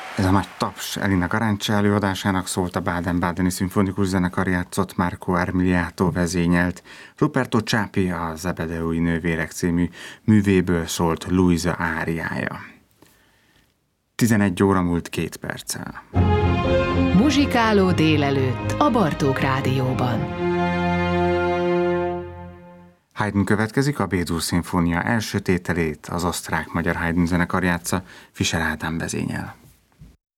Ez a nagy taps Elina Garanccia előadásának szólt, a Baden-Badeni Szimfonikus Zenekar játszott, Marco Armiliato vezényelt. Ruperto Csapi a Zebedeui nővérek című művéből szólt Luisa áriája. 11 óra múlt 2 perccel. Muzsikáló délelőtt a Bartók Rádióban. Haydn következik, a B-dur szimfónia első tételét az osztrák-magyar Haydn zenekar játsza, Fischer Ádám vezényel.